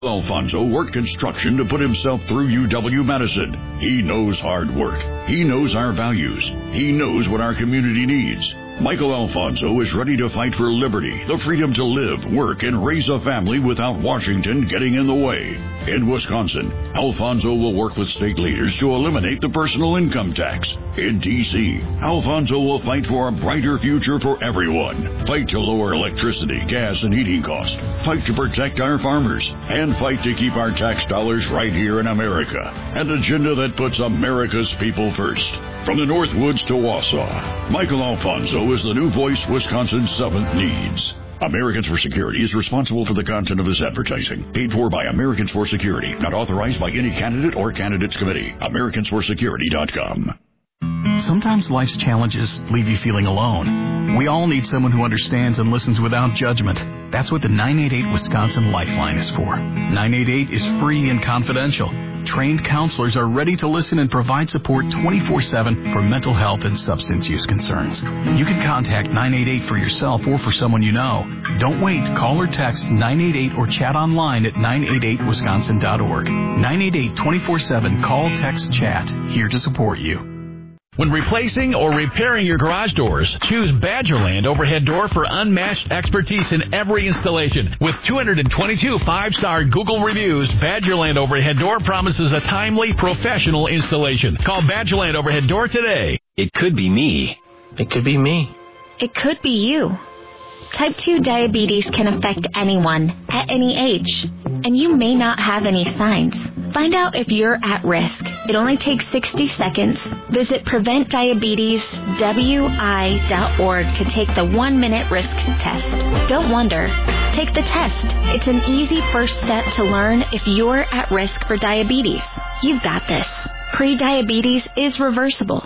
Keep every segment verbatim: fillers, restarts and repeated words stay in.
Alfonso worked construction to put himself through U W-Madison. He knows hard work. He knows our values. He knows what our community needs. Michael Alfonso is ready to fight for liberty, the freedom to live, work, and raise a family without Washington getting in the way. In Wisconsin, Alfonso will work with state leaders to eliminate the personal income tax. In D C, Alfonso will fight for a brighter future for everyone. Fight to lower electricity, gas, and heating costs. Fight to protect our farmers. And fight to keep our tax dollars right here in America. An agenda that puts America's people first. From the Northwoods to Wausau, Michael Alfonso is the new voice Wisconsin's seventh needs. Americans for Security is responsible for the content of this advertising. Paid for by Americans for Security. Not authorized by any candidate or candidates committee. Americans for Security dot com. Sometimes life's challenges leave you feeling alone. We all need someone who understands and listens without judgment. That's what the nine eight eight Wisconsin Lifeline is for. nine eight eight is free and confidential. Trained counselors are ready to listen and provide support twenty-four seven for mental health and substance use concerns. You can contact nine eight eight for yourself or for someone you know. Don't wait. Call or text nine eight eight or chat online at nine eight eight wisconsin dot org. nine eight eight twenty-four seven. Call, text, chat. Here to support you. When replacing or repairing your garage doors, choose Badgerland Overhead Door for unmatched expertise in every installation. With two hundred twenty-two five-star Google reviews, Badgerland Overhead Door promises a timely, professional installation. Call Badgerland Overhead Door today. It could be me. It could be me. It could be you. Type two diabetes can affect anyone, at any age, and you may not have any signs. Find out if you're at risk. It only takes sixty seconds. Visit prevent diabetes w i dot org to take the one-minute risk test. Don't wonder. Take the test. It's an easy first step to learn if you're at risk for diabetes. You've got this. Pre-diabetes is reversible.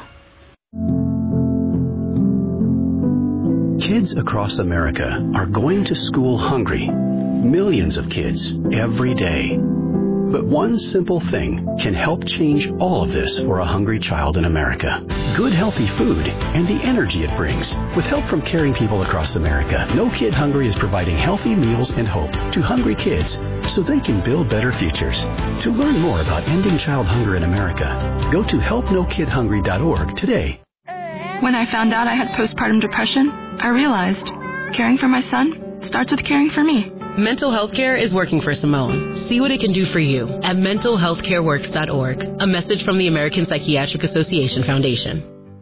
Kids across America are going to school hungry. Millions of kids every day. But one simple thing can help change all of this for a hungry child in America. Good, healthy food and the energy it brings. With help from caring people across America, No Kid Hungry is providing healthy meals and hope to hungry kids so they can build better futures. To learn more about ending child hunger in America, go to help no kid hungry dot org today. When I found out I had postpartum depression, I realized caring for my son starts with caring for me. Mental health care is working for Simone. See what it can do for you at mental health care works dot org. A message from the American Psychiatric Association Foundation.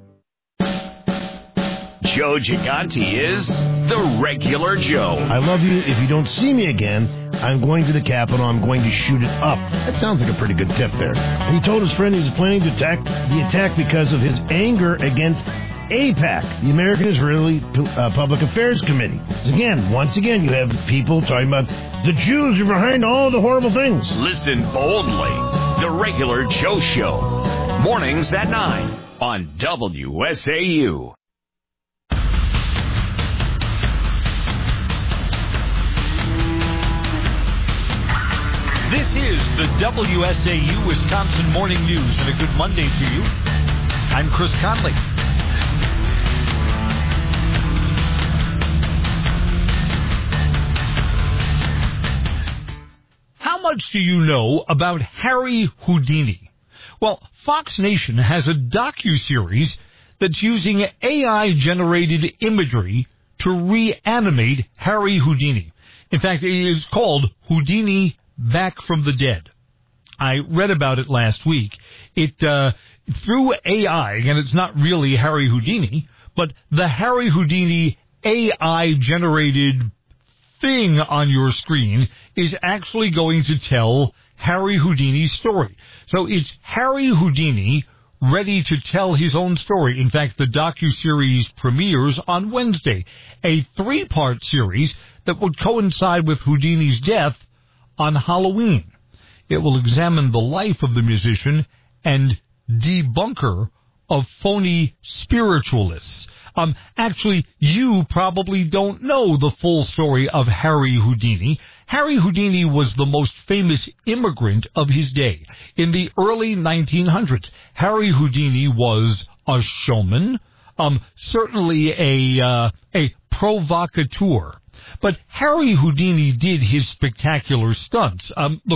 Joe Gigante is the regular Joe. I love you. If you don't see me again, I'm going to the Capitol. I'm going to shoot it up. That sounds like a pretty good tip there. And he told his friend he was planning to attack the attack because of his anger against AIPAC, the American Israeli uh, Public Affairs Committee. Again, once again, you have people talking about the Jews are behind all the horrible things. Listen boldly. The Regular Joe Show. Mornings at nine on W S A U. This is the W S A U Wisconsin Morning News, and a good Monday to you. I'm Chris Conley. How much do you know about Harry Houdini? Well, Fox Nation has a docuseries that's using A I-generated imagery to reanimate Harry Houdini. In fact, it is called Houdini Back from the Dead. I read about it last week. It, uh, through A I, and it's not really Harry Houdini, but the Harry Houdini A I-generated thing on your screen is actually going to tell Harry Houdini's story. So it's Harry Houdini ready to tell his own story. In fact, the docuseries premieres on Wednesday, a three-part series that would coincide with Houdini's death on Halloween. It will examine the life of the musician and debunker of phony spiritualists. Um, actually, you probably don't know the full story of Harry Houdini. Harry Houdini was the most famous immigrant of his day. In the early nineteen hundreds, Harry Houdini was a showman, um, certainly a uh, a provocateur. But Harry Houdini did his spectacular stunts. Um, look,